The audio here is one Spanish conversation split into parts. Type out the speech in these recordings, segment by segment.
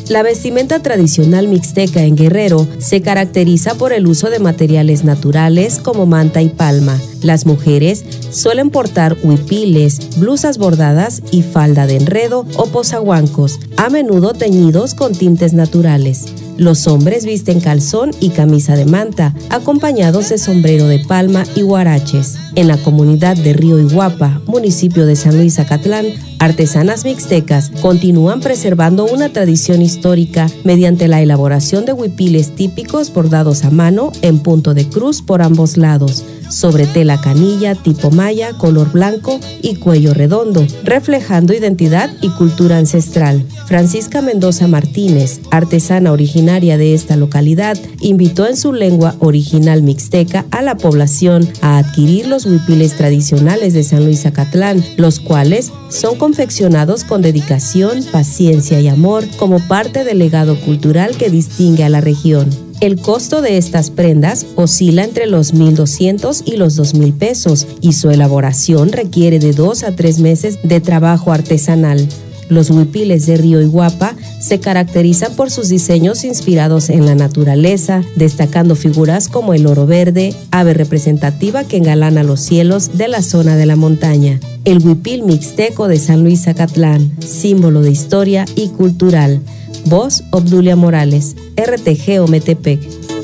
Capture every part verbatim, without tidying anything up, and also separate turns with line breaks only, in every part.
La vestimenta tradicional mixteca en Guerrero se caracteriza por el uso de materiales naturales como manta y palma. Las mujeres suelen portar huipiles, blusas bordadas y falda de enredo o posahuancos, a menudo teñidos con tintes naturales. Los hombres visten calzón y camisa de manta, acompañados de sombrero de palma y huaraches. En la comunidad de Río Iguapa, municipio de San Luis Acatlán, artesanas mixtecas continúan preservando una tradición histórica mediante la elaboración de huipiles típicos bordados a mano en punto de cruz por ambos lados, sobre tela canilla tipo maya, color blanco y cuello redondo, reflejando identidad y cultura ancestral. Francisca Mendoza Martínez, artesana originaria de esta localidad, invitó en su lengua original mixteca a la población a adquirir los huipiles tradicionales de San Luis Acatlán, los cuales son confeccionados con dedicación, paciencia y amor como parte del legado cultural que distingue a la región. El costo de estas prendas oscila entre los mil doscientos y los dos mil pesos y su elaboración requiere de dos a tres meses de trabajo artesanal. Los huipiles de Río Iguapa se caracterizan por sus diseños inspirados en la naturaleza, destacando figuras como el oro verde, ave representativa que engalana los cielos de la zona de la montaña. El huipil mixteco de San Luis Acatlán, símbolo de historia y cultural. Voz, Obdulia Morales, R T G Ometepec.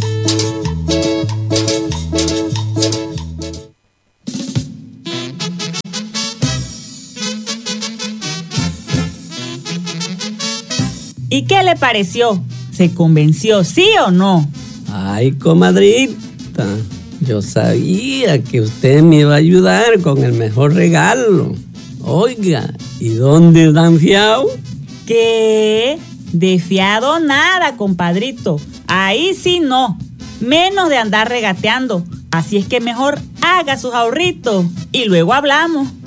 ¿Y qué le pareció? ¿Se convenció, sí o no?
Ay, comadrita, yo sabía que usted me iba a ayudar con el mejor regalo. Oiga, ¿y dónde dan fiao?
¿Qué? De fiado nada, compadrito. Ahí sí no. Menos de andar regateando. Así es que mejor haga sus ahorritos y luego hablamos.